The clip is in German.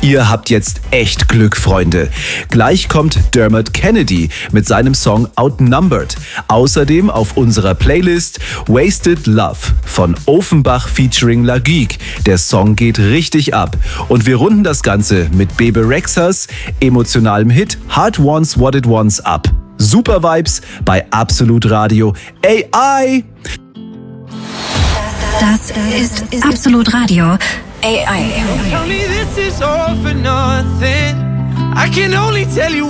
Ihr habt jetzt echt Glück, Freunde. Gleich kommt Dermot Kennedy mit seinem Song Outnumbered. Außerdem auf unserer Playlist Wasted Love von Offenbach featuring La Geek. Der Song geht richtig ab. Und wir runden das Ganze mit Bebe Rexhas emotionalem Hit Heart Wants What It Wants ab. Super Vibes bei Absolut Radio AI. Das ist Absolut Radio AI. Tell me this is all for nothing. I can only tell you